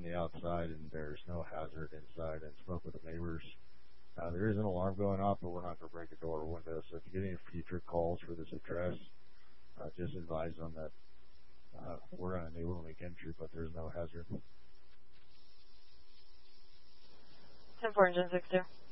on the outside, and there's no hazard inside, and spoke with the neighbors. There is an alarm going off, but we're not going to break a door or window. So if you get any future calls for this address, just advise them that we're on a new link entry, but there's no hazard. 10-4 engine 6-2.